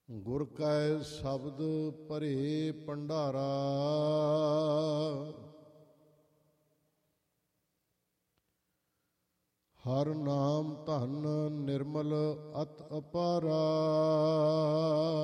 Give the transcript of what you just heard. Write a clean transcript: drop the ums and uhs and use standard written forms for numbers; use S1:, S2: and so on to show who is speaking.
S1: ਗੁਰ ਕੈ ਸ਼ਬਦ ਭਰੇ ਭੰਡਾਰਾ, ਹਰ ਨਾਮ ਧਨ ਨਿਰਮਲ ਅਤ ਅਪਾਰਾ।